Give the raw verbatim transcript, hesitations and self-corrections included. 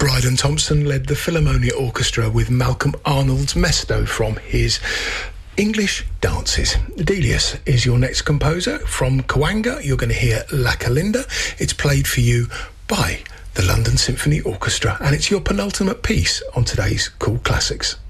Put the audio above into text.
Bryden Thompson led the Philharmonia Orchestra with Malcolm Arnold's Mesto from his English Dances. Delius is your next composer. From Kawanga, you're going to hear La Calinda. It's played for you by the London Symphony Orchestra, and it's your penultimate piece on today's Cool Classics.